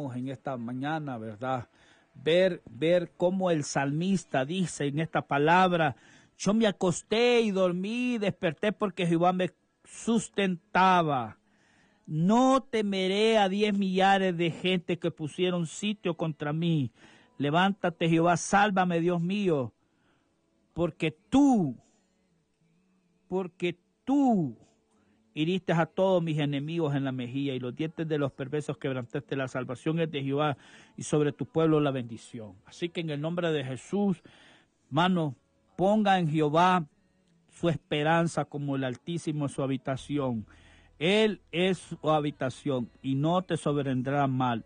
podamos en esta mañana, ¿verdad? Ver cómo el salmista dice en esta palabra: yo me acosté y dormí, desperté porque Jehová me sustentaba. No temeré a 10 millares de gente que pusieron sitio contra mí. Levántate, Jehová, sálvame, Dios mío, porque tú hiriste a todos mis enemigos en la mejilla, y los dientes de los perversos quebrantaste. La salvación es de Jehová, y sobre tu pueblo la bendición. Así que en el nombre de Jesús, hermano, ponga en Jehová su esperanza como el Altísimo en su habitación. Él es su habitación y no te sobrevendrá mal.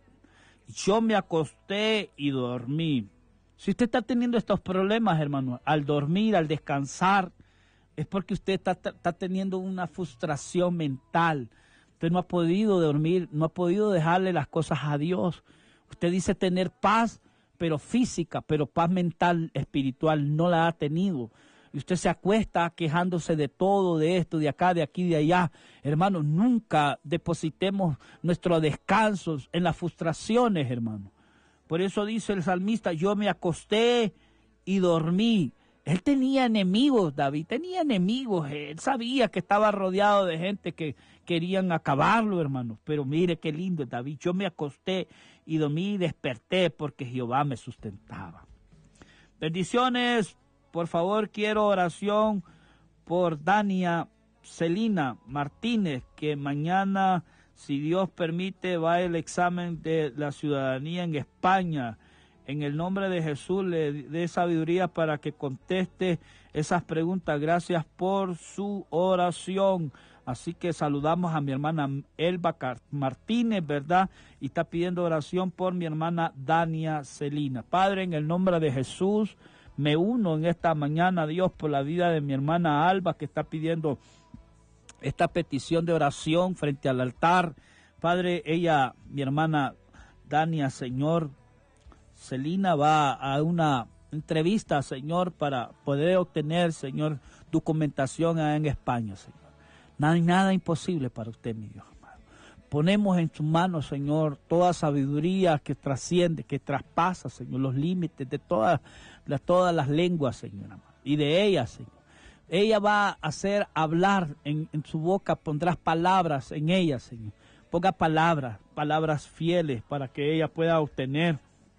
Yo me acosté y dormí. Si usted está teniendo estos problemas, hermano, al dormir, al descansar, es porque usted está teniendo una frustración mental. Usted no ha podido dormir, no ha podido dejarle las cosas a Dios. Usted dice tener paz, pero física, pero paz mental, espiritual, no la ha tenido. Y usted se acuesta quejándose de todo, de esto, de acá, de aquí, de allá. Hermano, nunca depositemos nuestros descansos en las frustraciones, hermano. Por eso dice el salmista: yo me acosté y dormí. Él tenía enemigos, David, tenía enemigos. Él sabía que estaba rodeado de gente que querían acabarlo, hermano. Pero mire qué lindo, David: yo me acosté y dormí y desperté porque Jehová me sustentaba. Bendiciones. Por favor, quiero oración por Dania Celina Martínez, que mañana, si Dios permite, va el examen de la ciudadanía en España. En el nombre de Jesús, le dé sabiduría para que conteste esas preguntas. Gracias por su oración. Así que saludamos a mi hermana Elba Martínez, ¿verdad? Y está pidiendo oración por mi hermana Dania Celina. Padre, en el nombre de Jesús, me uno en esta mañana, Dios, por la vida de mi hermana Alba, que está pidiendo esta petición de oración frente al altar. Padre, ella, mi hermana Dania, Señor, Celina, va a una entrevista, Señor, para poder obtener, Señor, documentación en España, Señor. Nada imposible para usted, mi Dios. Ponemos en sus manos, Señor, toda sabiduría que trasciende, que traspasa, Señor, los límites de todas las lenguas, Señor, y de ella, Señor. Ella va a hacer hablar en su boca, pondrás palabras en ella, Señor. Ponga palabras fieles para que ella pueda obtener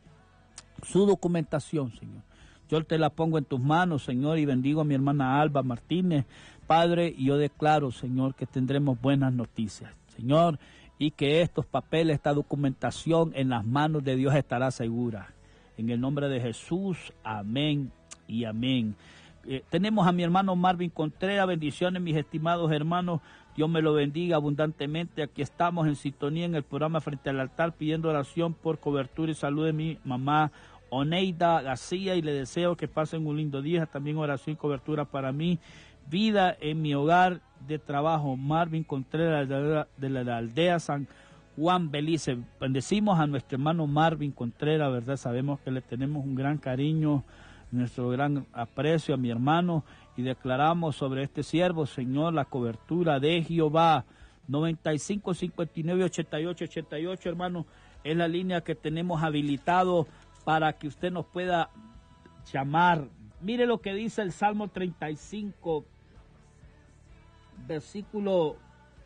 su documentación, Señor. Yo te la pongo en tus manos, Señor, y bendigo a mi hermana Alba Martínez, Padre, y yo declaro, Señor, que tendremos buenas noticias, Señor, y que estos papeles, esta documentación en las manos de Dios estará segura. En el nombre de Jesús, amén y amén. Tenemos a mi hermano Marvin Contreras. Bendiciones, mis estimados hermanos. Dios me lo bendiga abundantemente. Aquí estamos en sintonía en el programa Frente al Altar, pidiendo oración por cobertura y salud de mi mamá Oneida García, y le deseo que pasen un lindo día. También oración y cobertura para mí. Vida en mi hogar de trabajo, Marvin Contreras, de la aldea San Juan Belice. Bendecimos a nuestro hermano Marvin Contreras, ¿verdad? Sabemos que le tenemos un gran cariño, nuestro gran aprecio a mi hermano, y declaramos sobre este siervo, Señor, la cobertura de Jehová. 95 59 88 88, hermano, es la línea que tenemos habilitado para que usted nos pueda llamar. Mire lo que dice el Salmo 35, versículo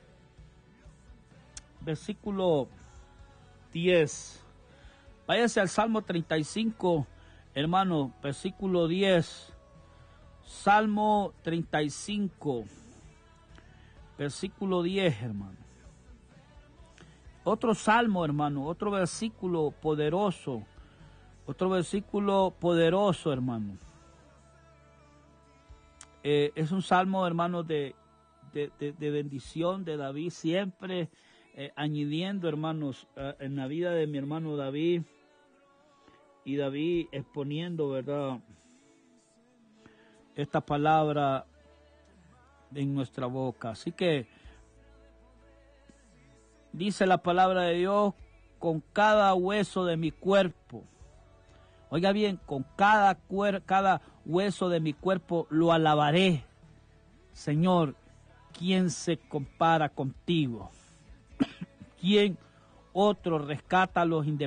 10. Váyase al Salmo 35, hermano, versículo 10. Salmo 35, versículo 10, hermano. Otro salmo, hermano, otro versículo poderoso, hermano. Es un salmo, hermano, de bendición de David, siempre añadiendo, hermanos, en la vida de mi hermano David, y David exponiendo, ¿verdad?, esta palabra en nuestra boca. Así que dice la palabra de Dios: con cada hueso de mi cuerpo, oiga bien, con cada hueso de mi cuerpo lo alabaré. Señor, ¿quién se compara contigo? ¿Quién otro rescata a los indefensos?